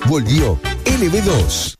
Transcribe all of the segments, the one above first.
Volvió LB2.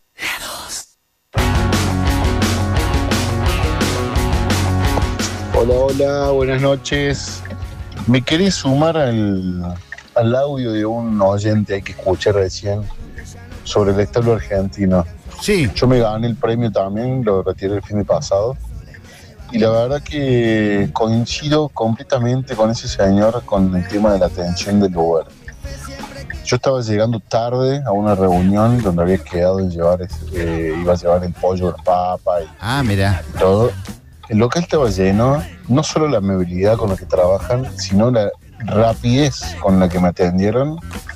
Hola, buenas noches. Me querés sumar al audio de un oyente hay que escuchar recién sobre el establo argentino. Sí. Yo me gané el premio también, lo retiré el fin de pasado. Y la verdad que coincido completamente con ese señor con el tema de la atención del lugar. Yo estaba llegando tarde a una reunión donde había quedado en llevar, iba a llevar el pollo, la papa y todo. El local estaba lleno, no solo la amabilidad con la que trabajan, sino la rapidez con la que me atendieron.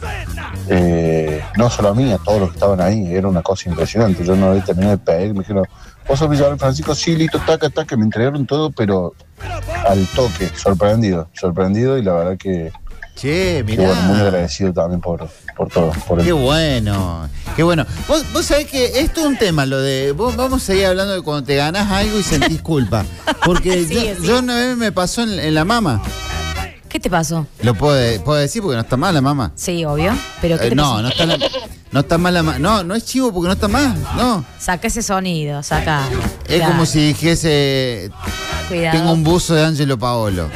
No solo a mí, a todos los que estaban ahí, era una cosa impresionante. Yo no había terminado de pedir, me dijeron, ¿vos sos Villarreal Francisco? Sí, listo, taca, me entregaron todo, pero al toque, sorprendido y la verdad que... Che, mirá. Bueno, muy agradecido también por todo. Qué bueno. Vos sabés que esto es un tema, lo de... Vamos a seguir hablando de cuando te ganás algo y sentís culpa. Porque yo una vez me pasó en la mama. ¿Qué te pasó? ¿Lo puedo decir porque no está mal la mama? Sí, obvio. Pero ¿qué te pasó? No está mal la mama. No es chivo porque no está mal. No. Saca ese sonido, saca. Es como si dijese... Cuidado. Tengo un buzo de Angelo Paolo.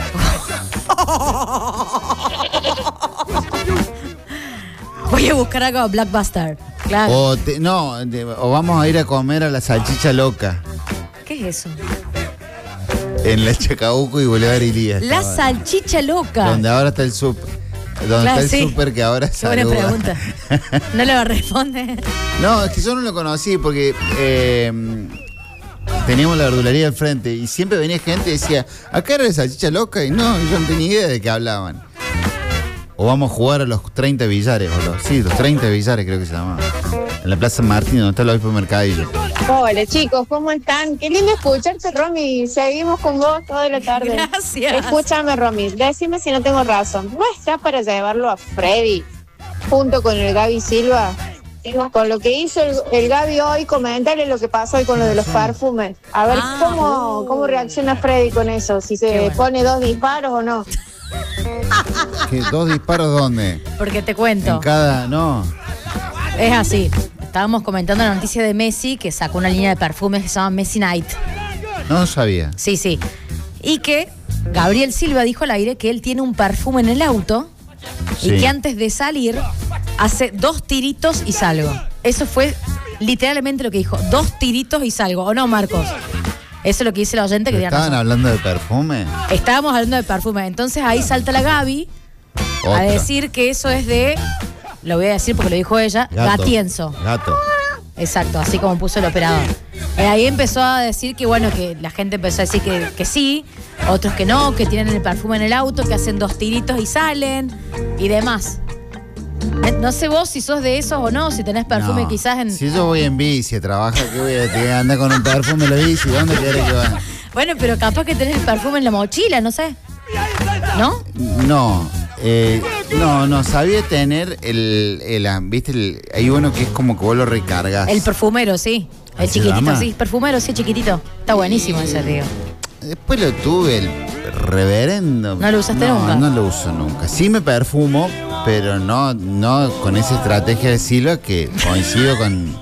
Voy a buscar algo a Blockbuster. Claro. O vamos a ir a comer a la salchicha loca. ¿Qué es eso? En la Chacabuco y Boulevard Ilías. La salchicha loca. Donde ahora está el súper. Súper que ahora saluda. Buena pregunta. ¿No le responde? No, es que yo no lo conocí porque teníamos la verdulería al frente y siempre venía gente y decía, acá era la salchicha loca y yo no tenía idea de qué hablaban. O vamos a jugar a los 30 billares, los 30 billares creo que se llamaban. En la Plaza San Martín, donde está el obispo Mercadillo. Hola chicos, ¿cómo están? Qué lindo escucharte, Romy. Seguimos con vos toda la tarde. Gracias. Escúchame, Romy, decime si no tengo razón. ¿No está para llevarlo a Freddy junto con el Gaby Silva? Con lo que hizo el Gaby hoy, comentarle lo que pasó hoy con lo de los perfumes. A ver cómo reacciona Freddy con eso, si se pone 2 disparos o no. ¿Qué, 2 disparos dónde? Porque te cuento. En cada, no. Es así. Estábamos comentando la noticia de Messi, que sacó una línea de perfumes que se llama Messi Night. No sabía. Sí. Y que Gabriel Silva dijo al aire que él tiene un perfume en el auto y que antes de salir hace 2 tiritos y salgo. Eso fue literalmente lo que dijo. 2 tiritos y salgo. ¿O no, Marcos? Eso es lo que dice la oyente que ¿Estaban hablando de perfume? Estábamos hablando de perfume. Entonces ahí salta la Gaby a decir que eso es de... Lo voy a decir porque lo dijo ella. Gatienzo. Gato. Exacto, así como puso el operador. Ahí empezó a decir que bueno, que la gente empezó a decir que sí, otros que no, que tienen el perfume en el auto, que hacen 2 tiritos y salen y demás. No sé vos si sos de esos o no, si tenés perfume quizás en... Si yo voy en bici a trabajar, ¿qué voy a andar con un perfume en la bici? ¿Dónde querés que vaya? Bueno, pero capaz que tenés el perfume en la mochila, no sé. ¿No? No, sabía tener ¿viste? Hay uno que es como que vos lo recargas. El perfumero, sí. El chiquitito, sí. Perfumero, sí, chiquitito. Está buenísimo ese río. Después lo tuve, el reverendo. ¿No lo usaste nunca? No lo uso nunca. Sí me perfumo, pero no con esa estrategia de Silva que coincido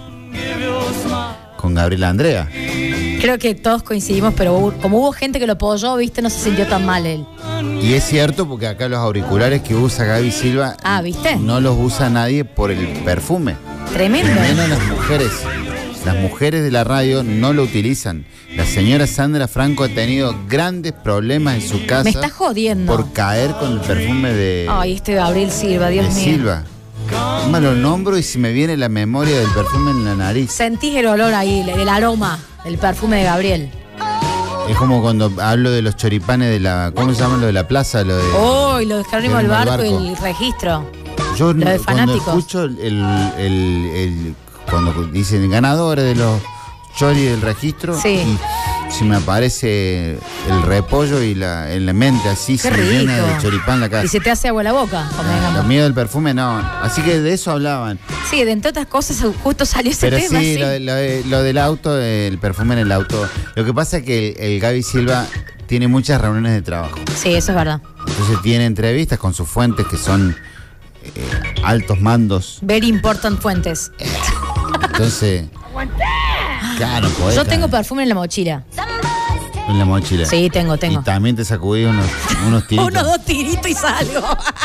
con Gabriel Andrea. Creo que todos coincidimos, pero como hubo gente que lo apoyó, viste, no se sintió tan mal él. Y es cierto porque acá los auriculares que usa Gaby Silva ¿viste? No los usa nadie por el perfume. Tremendo. Menos las mujeres. Las mujeres de la radio no lo utilizan. La señora Sandra Franco ha tenido grandes problemas en su casa. Me está jodiendo. Por caer con el perfume de... Ay, Gabriel Silva, Dios mío. Silva. Me lo nombro y se me viene la memoria del perfume en la nariz. Sentís el olor ahí, el aroma del perfume de Gabriel. Es como cuando hablo de los choripanes de la... ¿Cómo se llama lo de la plaza? Lo de... Y lo de Jerónimo del Barco y el registro. Yo lo de fanáticos. Cuando escucho cuando dicen ganadores de los choris del registro, sí. Y se me aparece el repollo y en la mente así. Qué se me rico. llena de choripán la casa. Y se te hace agua la boca. Lo mío del perfume no. Así que de eso hablaban. Sí, de entre otras cosas justo salió ese pero tema. Sí, sí. Lo del auto, el perfume en el auto. Lo que pasa es que el Gaby Silva tiene muchas reuniones de trabajo. Sí, eso es verdad. Entonces tiene entrevistas con sus fuentes que son altos mandos. Very important fuentes. Entonces, claro, podés Yo estar tengo perfume en la mochila. en la mochila. Sí, tengo. Y también te sacudí unos tiritos. 1, 2 tiritos y salgo.